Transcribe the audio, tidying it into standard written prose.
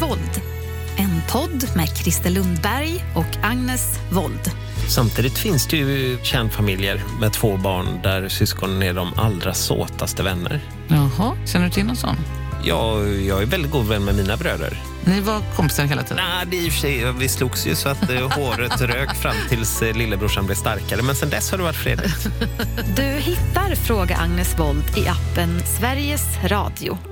Wold. En podd med Christer Lundberg och Agnes Wold. Samtidigt finns det ju kärnfamiljer med 2 barn där syskonen är de allra såtaste vänner. Jaha, känner du till någon sån? Ja, jag är väldigt god vän med mina bröder. Ni var kompisar hela tiden? Nej, det är i och för sig, vi slogs ju så att håret rök fram tills lillebrorsan blev starkare. Men sen dess har det varit fredligt. Du hittar Fråga Agnes Wold i appen Sveriges Radio.